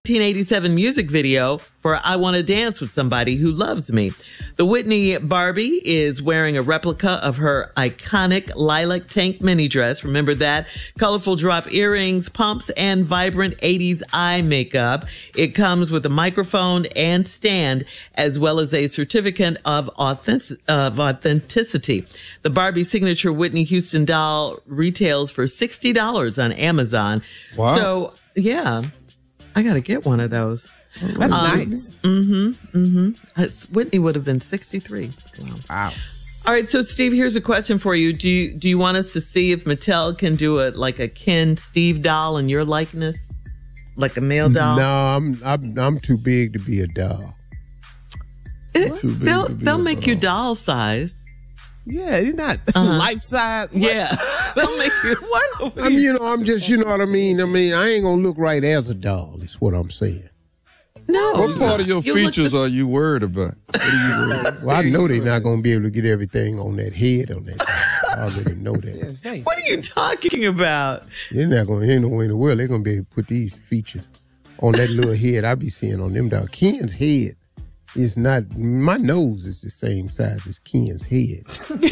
1987 music video for I Want to Dance with Somebody Who Loves Me. The Whitney Barbie is wearing a replica of her iconic lilac tank mini dress. Remember that? Colorful drop earrings, pumps, and vibrant 80s eye makeup. It comes with a microphone and stand, as well as a certificate of authenticity. The Barbie signature Whitney Houston doll retails for $60 on Amazon. Wow. So, yeah. I got to get one of those. That's nice. Whitney would have been 63. Wow. All right. So, Steve, here's a question for you. Do you want us to see if Mattel can do a Ken Steve doll in your likeness? Like a male doll? No, I'm too big to be a doll. They'll make you doll size. Yeah, you're not life size. What? Yeah. They'll make you what? I mean, I'm just, you know what I mean? I mean, I ain't gonna look right as a doll, is what I'm saying. No. What part of your features are you worried about? What are you worried about? Well, I know they're not gonna be able to get everything on that head on that doll. I already know that. What are you talking about? They're not gonna, ain't no way in the world they're gonna be able to put these features on that little head I be seeing on them dolls. Ken's head is not, my nose is the same size as Ken's head.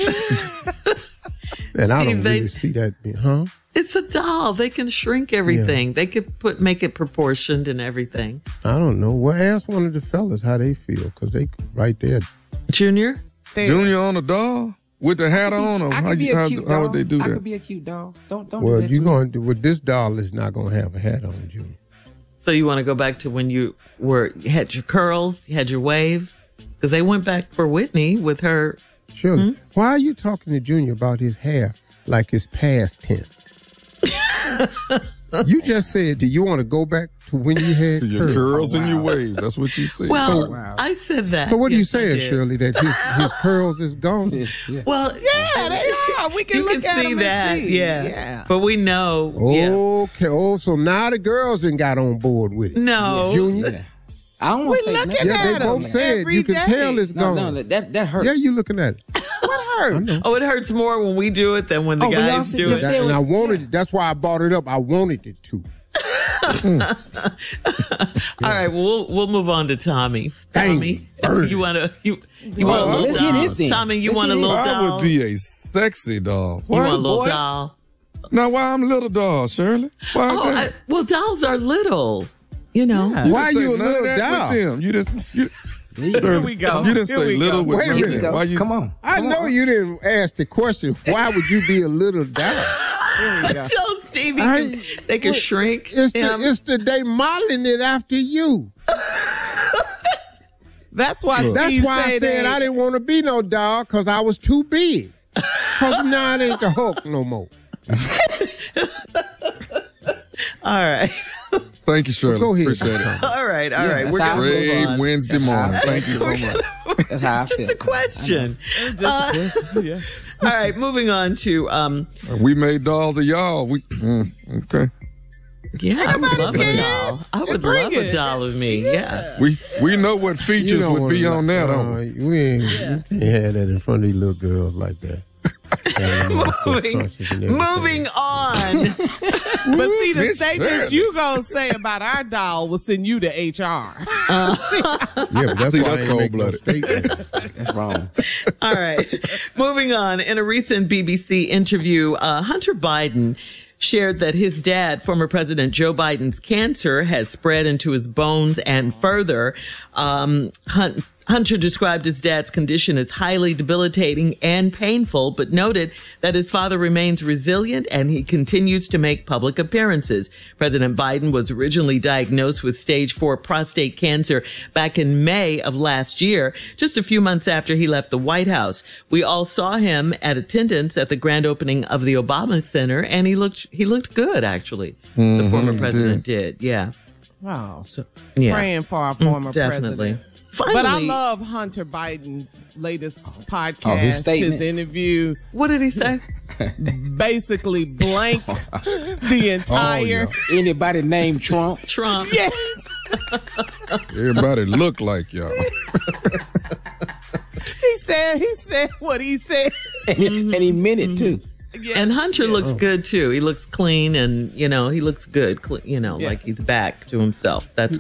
And I don't really see that, huh? It's a doll. They can shrink everything. Yeah. They could make it proportioned and everything. I don't know. Well, ask one of the fellas how they feel, because they right there. Junior? Junior on a doll? With the hat on? Or how would they do that? I could be a cute doll. Don't well, do that you're going to, with this doll is not going to have a hat on, Junior. So you want to go back to when you had your curls, you had your waves? Because they went back for Whitney with her. Surely. Why are you talking to Junior about his hair like it's past tense? You just said, do you want to go back to when you had your curls and your waves? That's what you said. Well, I said that. So what are you saying, Shirley, that his curls is gone? Yeah. Well, yeah, they are. We can look at them that. And see. Yeah. But we know. Okay. Oh, so now the girls done got on board with it. No. Junior. Yeah. I don't want to say nothing. Yeah, they both said you can tell it's gone. No, that hurts. Yeah, you looking at it. What hurts? Oh, it hurts more when we do it than when the guys do it. And I wanted it. That's why I brought it up. I wanted it to. All right, we'll move on to Tommy. Tommy, you want a little doll? Tommy, you want a little doll? I would be a sexy doll. You want a little doll? Now, why I'm a little doll, Shirley? Why is that? Well, dolls are little. You know. Yeah. Why are you a little doll? Here we go. You didn't say little with Wait a minute. Why you? Come on. I know you didn't ask the question. Why would you be a little doll? Here we go. Tell Stevie they can shrink. It's they modeling it after you. That's why I said I didn't want to be no doll because I was too big. Because now it ain't the Hulk no more. All right. Thank you, Shirley. Go ahead. All Appreciate right. We're going to move on. Wednesday morning. Thank you so much. That's how I feel. Just a question. Yeah. All right, moving on to we made dolls of y'all. Okay. Yeah, I would love a doll. I would love a doll of me. Yeah. We know what features would be on that. We can't have that in front of these little girls like that. Moving on. But see, the statements you gonna say about our doll will send you to HR. Yeah, but that's cold-blooded. That's wrong. All right. Moving on. In a recent BBC interview, Hunter Biden shared that his dad, former President Joe Biden's cancer has spread into his bones and further. Hunter described his dad's condition as highly debilitating and painful, but noted that his father remains resilient and he continues to make public appearances. President Biden was originally diagnosed with stage 4 prostate cancer back in May of last year, just a few months after he left the White House. We all saw him at attendance at the grand opening of the Obama Center, and he looked good, actually. The former president did. Yeah. Wow. So, yeah. Praying for our former definitely. president. Finally, but I love Hunter Biden's latest podcast, his interview. What did he say? Basically blank the entire... Anybody named Trump? Trump. Yes. Everybody look like y'all. He said what he said. And he meant it too. Yes. And Hunter looks good too. He looks clean and, he looks good, like he's back to himself. That's